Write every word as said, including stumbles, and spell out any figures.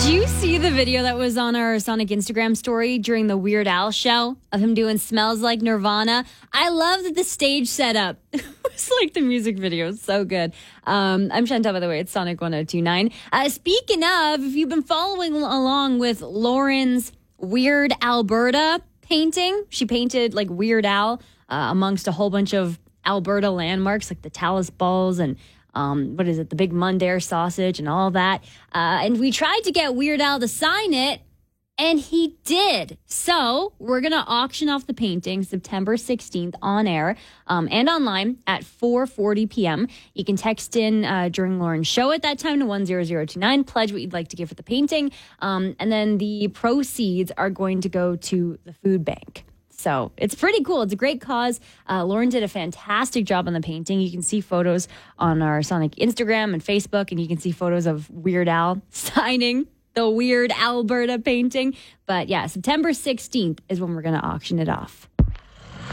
you see the video that was on our Sonic Instagram story during the Weird Al show of him doing Smells Like Nirvana? I love that the stage setup was like the music video. It's so good. Um, I'm Chantal, by the way. It's Sonic one oh two point nine. Uh, speaking of, if you've been following along with Lauren's Weird Alberta painting, she painted like Weird Al uh, amongst a whole bunch of Alberta landmarks like the Talus Balls and Um, what is it? The Big Mundair sausage and all that. Uh, and we tried to get Weird Al to sign it, and he did. So we're going to auction off the painting September sixteenth on air um, and online at four forty p.m. You can text in uh, during Lauren's show at that time to one zero zero two nine. Pledge what you'd like to give for the painting. Um, and then the proceeds are going to go to the food bank. So it's pretty cool. It's a great cause. Uh, Lauren did a fantastic job on the painting. You can see photos on our Sonic Instagram and Facebook, and you can see photos of Weird Al signing the Weird Alberta painting. But yeah, September sixteenth is when we're going to auction it off.